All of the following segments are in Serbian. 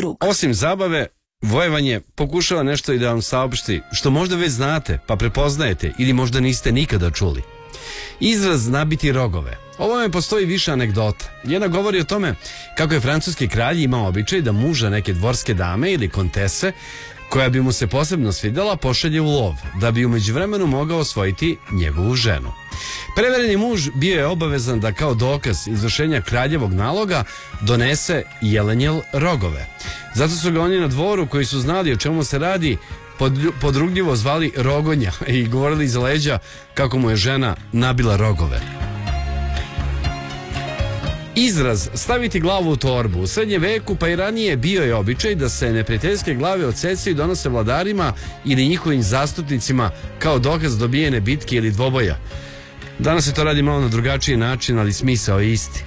krug. Osim zabave, Vojevanje pokušava nešto i da vam saopšti što možda već znate, pa prepoznajete ili možda niste nikada čuli. Izraz nabiti rogove. Ovome postoji više anegdota. Jedna govori o tome kako je francuski kralj imao običaj da muža neke dvorske dame ili kontese koja bi mu se posebno svidjela pošalje u lov, da bi u međuvremenu mogao osvojiti njegovu ženu. Prevereni muž bio je obavezan da kao dokaz izvršenja kraljevog naloga donese jelenjel rogove. Zato su ga oni na dvoru, koji su znali o čemu se radi, podrugljivo zvali Rogonja i govorili iza leđa kako mu je žena nabila rogove. Izraz staviti glavu u torbu. U srednjem veku pa i ranije bio je običaj da se neprijateljske glave odsecaju i donose vladarima ili njihovim zastupnicima kao dokaz dobijene bitke ili dvoboja. Danas se to radi malo na drugačiji način, ali smisao je isti.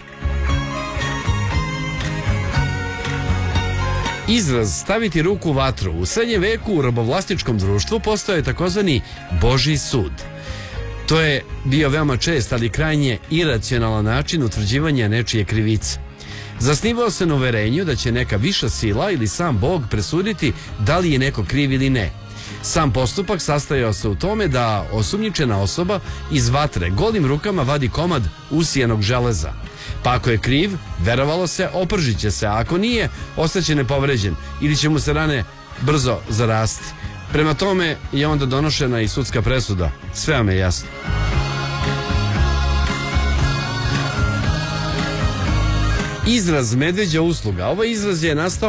Izraz staviti ruku u vatru. U srednjem veku u robovlasničkom društvu postojao je takozvani Božji sud. To je bio veoma čest, ali krajnje iracionalan način utvrđivanja nečije krivice. Zasnivao se na uverenju da će neka viša sila ili sam Bog presuditi da li je neko kriv ili ne. Sam postupak sastojao se u tome da osumnjičena osoba iz vatre golim rukama vadi komad usijanog železa. Pa ako je kriv, verovalo se, opržit će se, a ako nije, ostaće nepovređen ili će mu se rane brzo zarasti. Prema tome je onda donošena i sudska presuda. Sve vam je jasno. Izraz medveđa usluga. Ovaj izraz je nastao